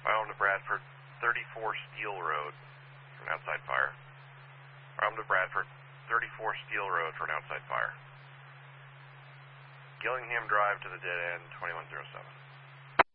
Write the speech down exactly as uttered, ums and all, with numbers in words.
Fire to Bradford, thirty-four Steel Road for an outside fire. Fire to Bradford, thirty-four Steel Road for an outside fire. Gillingham Drive to the dead end, twenty-one oh seven.